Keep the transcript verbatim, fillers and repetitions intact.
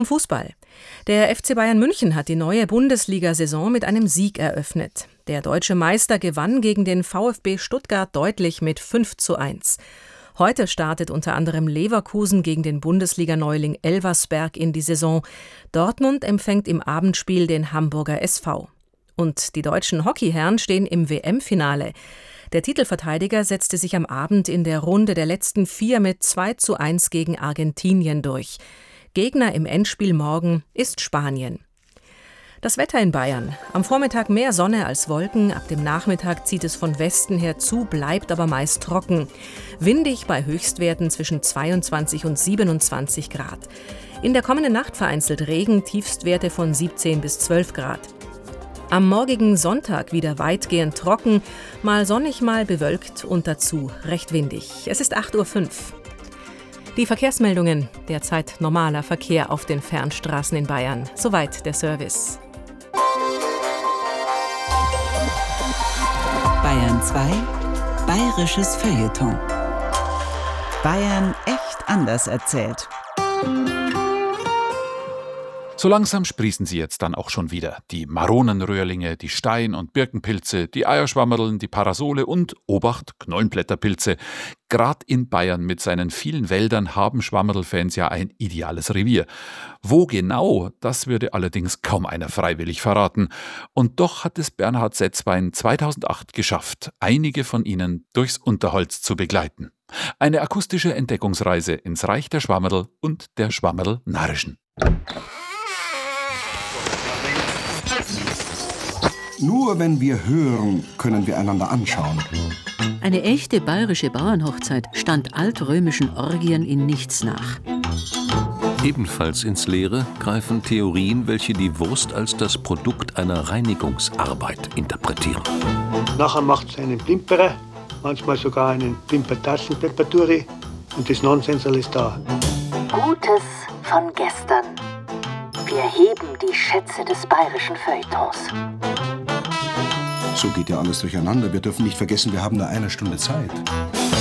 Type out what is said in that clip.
Fußball. Der F C Bayern München hat die neue Bundesliga-Saison mit einem Sieg eröffnet. Der deutsche Meister gewann gegen den VfB Stuttgart deutlich mit fünf zu eins. Heute startet unter anderem Leverkusen gegen den Bundesliga-Neuling Elversberg in die Saison. Dortmund empfängt im Abendspiel den Hamburger S V. Und die deutschen Hockeyherren stehen im W M-Finale. Der Titelverteidiger setzte sich am Abend in der Runde der letzten vier mit zwei zu eins gegen Argentinien durch. Gegner im Endspiel morgen ist Spanien. Das Wetter in Bayern. Am Vormittag mehr Sonne als Wolken. Ab dem Nachmittag zieht es von Westen her zu, bleibt aber meist trocken. Windig bei Höchstwerten zwischen zweiundzwanzig und siebenundzwanzig Grad. In der kommenden Nacht vereinzelt Regen, Tiefstwerte von siebzehn bis zwölf Grad. Am morgigen Sonntag wieder weitgehend trocken, mal sonnig, mal bewölkt und dazu recht windig. Es ist acht Uhr fünf. Die Verkehrsmeldungen, derzeit normaler Verkehr auf den Fernstraßen in Bayern. Soweit der Service. Bayern zwei, bayerisches Feuilleton. Bayern echt anders erzählt. So langsam sprießen sie jetzt dann auch schon wieder. Die Maronenröhrlinge, die Stein- und Birkenpilze, die Eierschwammerln, die Parasole und, Obacht, Knollenblätterpilze. Gerade in Bayern mit seinen vielen Wäldern haben Schwammerlfans ja ein ideales Revier. Wo genau, das würde allerdings kaum einer freiwillig verraten. Und doch hat es Bernhard Setzwein zweitausendacht geschafft, einige von ihnen durchs Unterholz zu begleiten. Eine akustische Entdeckungsreise ins Reich der Schwammerl und der Schwammerl-Narrischen. Nur wenn wir hören, können wir einander anschauen. Eine echte bayerische Bauernhochzeit stand altrömischen Orgien in nichts nach. Ebenfalls ins Leere greifen Theorien, welche die Wurst als das Produkt einer Reinigungsarbeit interpretieren. Nachher macht es einen Plimperer, manchmal sogar einen Plimpertassenpepperturi und das Nonsensal ist da. Gutes von gestern. Wir heben die Schätze des bayerischen Feuilletons. So geht ja alles durcheinander. Wir dürfen nicht vergessen, wir haben nur eine Stunde Zeit.